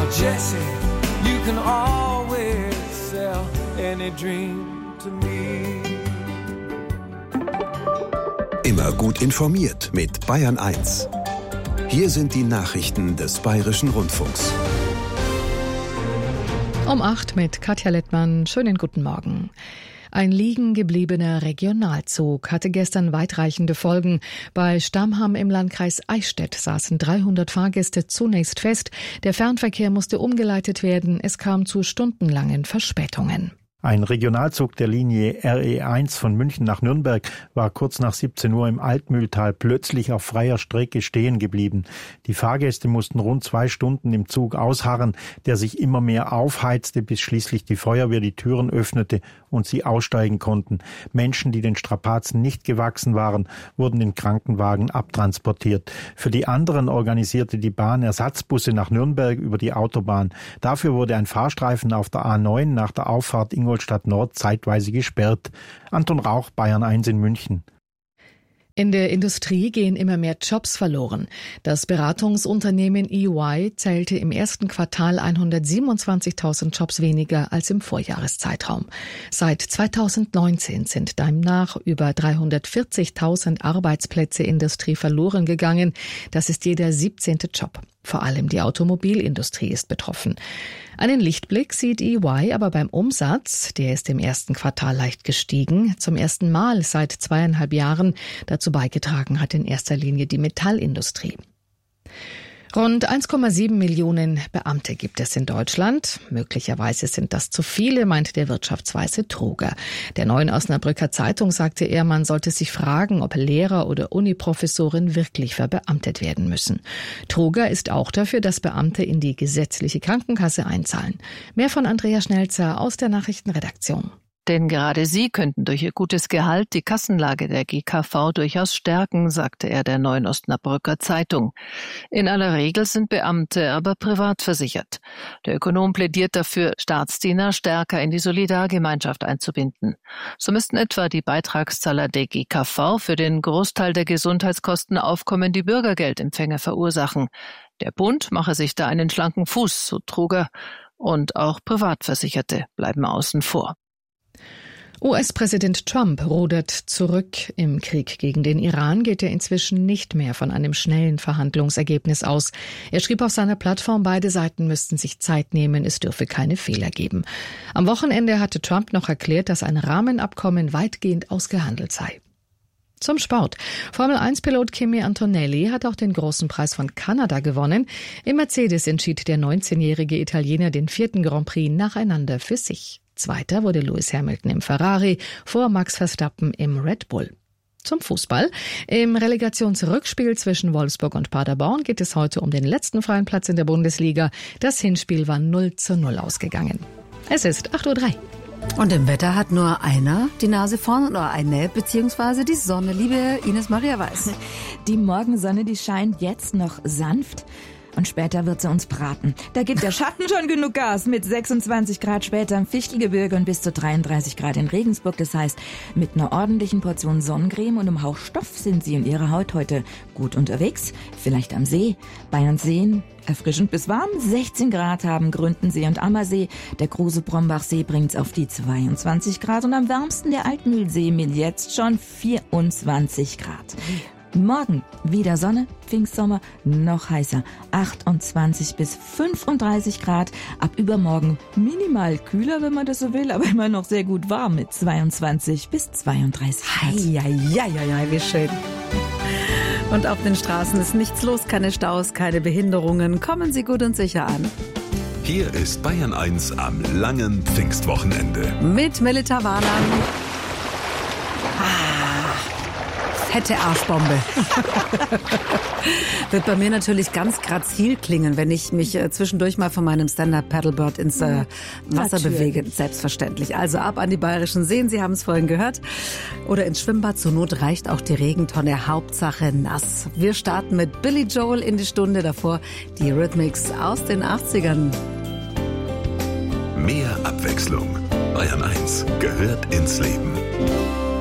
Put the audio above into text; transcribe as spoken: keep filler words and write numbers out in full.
Jesse, you can always sell any dream to me. Immer gut informiert mit Bayern eins. Hier sind die Nachrichten des Bayerischen Rundfunks. Um acht mit Katja Lettmann. Schönen guten Morgen. Ein liegen gebliebener Regionalzug hatte gestern weitreichende Folgen. Bei Stammham im Landkreis Eichstätt saßen dreihundert Fahrgäste zunächst fest. Der Fernverkehr musste umgeleitet werden. Es kam zu stundenlangen Verspätungen. Ein Regionalzug der Linie R E eins von München nach Nürnberg war kurz nach siebzehn Uhr im Altmühltal plötzlich auf freier Strecke stehen geblieben. Die Fahrgäste mussten rund zwei Stunden im Zug ausharren, der sich immer mehr aufheizte, bis schließlich die Feuerwehr die Türen öffnete und sie aussteigen konnten. Menschen, die den Strapazen nicht gewachsen waren, wurden in Krankenwagen abtransportiert. Für die anderen organisierte die Bahn Ersatzbusse nach Nürnberg über die Autobahn. Dafür wurde ein Fahrstreifen auf der A neun nach der Auffahrt Ingolstadt Nord zeitweise gesperrt. Anton Rauch, Bayern eins in München. In der Industrie gehen immer mehr Jobs verloren. Das Beratungsunternehmen E Y zählte im ersten Quartal hundertsiebenundzwanzigtausend Jobs weniger als im Vorjahreszeitraum. Seit zweitausendneunzehn sind demnach über dreihundertvierzigtausend Arbeitsplätze in der Industrie verloren gegangen. Das ist jeder siebzehnte Job. Vor allem die Automobilindustrie ist betroffen. Einen Lichtblick sieht E Y aber beim Umsatz. Der ist im ersten Quartal leicht gestiegen. Zum ersten Mal seit zweieinhalb Jahren. Dazu beigetragen hat in erster Linie die Metallindustrie. Rund eins Komma sieben Millionen Beamte gibt es in Deutschland. Möglicherweise sind das zu viele, meint der Wirtschaftsweise Truger. Der Neuen Osnabrücker Zeitung sagte er, man sollte sich fragen, ob Lehrer oder Uniprofessoren wirklich verbeamtet werden müssen. Truger ist auch dafür, dass Beamte in die gesetzliche Krankenkasse einzahlen. Mehr von Andrea Schnelzer aus der Nachrichtenredaktion. Denn gerade sie könnten durch ihr gutes Gehalt die Kassenlage der G K V durchaus stärken, sagte er der Neuen Osnabrücker Zeitung. In aller Regel sind Beamte aber privat versichert. Der Ökonom plädiert dafür, Staatsdiener stärker in die Solidargemeinschaft einzubinden. So müssten etwa die Beitragszahler der G K V für den Großteil der Gesundheitskosten aufkommende Bürgergeldempfänger verursachen. Der Bund mache sich da einen schlanken Fuß, so Truger, und auch Privatversicherte bleiben außen vor. U S-Präsident Trump rudert zurück. Im Krieg gegen den Iran geht er inzwischen nicht mehr von einem schnellen Verhandlungsergebnis aus. Er schrieb auf seiner Plattform, beide Seiten müssten sich Zeit nehmen, es dürfe keine Fehler geben. Am Wochenende hatte Trump noch erklärt, dass ein Rahmenabkommen weitgehend ausgehandelt sei. Zum Sport. Formel eins Pilot Kimi Antonelli hat auch den großen Preis von Kanada gewonnen. Im Mercedes entschied der neunzehnjährige Italiener den vierten Grand Prix nacheinander für sich. Zweiter wurde Lewis Hamilton im Ferrari vor Max Verstappen im Red Bull. Zum Fußball. Im Relegationsrückspiel zwischen Wolfsburg und Paderborn geht es heute um den letzten freien Platz in der Bundesliga. Das Hinspiel war null zu null ausgegangen. Es ist acht Uhr drei. Und im Wetter hat nur einer die Nase vorn oder eine, beziehungsweise die Sonne. Liebe Ines Maria Weiß. Die Morgensonne, die scheint jetzt noch sanft. Und später wird sie uns braten. Da gibt der Schatten schon genug Gas. Mit sechsundzwanzig Grad später im Fichtelgebirge und bis zu dreiunddreißig Grad in Regensburg. Das heißt, mit einer ordentlichen Portion Sonnencreme und einem Hauch Stoff sind Sie und Ihre Haut heute gut unterwegs. Vielleicht am See. Bayerns Seen erfrischend bis warm. sechzehn Grad haben Gründensee und Ammersee. Der große Brombachsee bringt's auf die zweiundzwanzig Grad. Und am wärmsten der Altmühlsee mit jetzt schon vierundzwanzig Grad. Morgen wieder Sonne, Pfingstsommer, noch heißer, achtundzwanzig bis fünfunddreißig Grad. Ab übermorgen minimal kühler, wenn man das so will, aber immer noch sehr gut warm mit zweiundzwanzig bis zweiunddreißig Grad. Eieieiei, wie schön. Und auf den Straßen ist nichts los, keine Staus, keine Behinderungen. Kommen Sie gut und sicher an. Hier ist Bayern eins am langen Pfingstwochenende. Mit Melita Warnern. Fette Arschbombe. Wird bei mir natürlich ganz grazil klingen, wenn ich mich äh, zwischendurch mal von meinem Stand-Up-Paddleboard ins äh, Wasser natürlich bewege. Selbstverständlich. Also ab an die bayerischen Seen, Sie haben es vorhin gehört. Oder ins Schwimmbad. Zur Not reicht auch die Regentonne. Hauptsache nass. Wir starten mit Billy Joel in die Stunde. Davor die Rhythmics aus den achtzigern. Mehr Abwechslung. Bayern eins gehört ins Leben.